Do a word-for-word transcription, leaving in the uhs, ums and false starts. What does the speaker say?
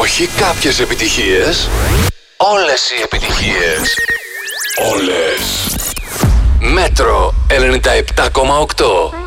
Όχι κάποιες επιτυχίες. Όλες οι επιτυχίες. Όλες. Μέτρο ενενήντα επτά κόμμα οκτώ.